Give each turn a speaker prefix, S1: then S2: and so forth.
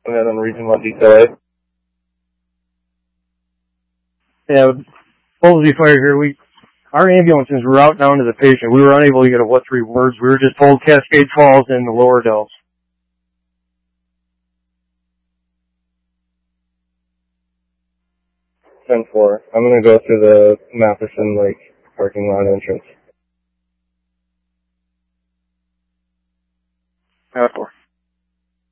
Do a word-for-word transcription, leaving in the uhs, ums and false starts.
S1: And then on Region one detail A.
S2: Yeah, Bowlesy Fire here. We, our ambulances were out down to the patient. We were unable to get a what three words. We were just told Cascade Falls in the lower Dells.
S1: ten four. I'm going to go through the Matheson Lake parking lot entrance.
S2: ten four.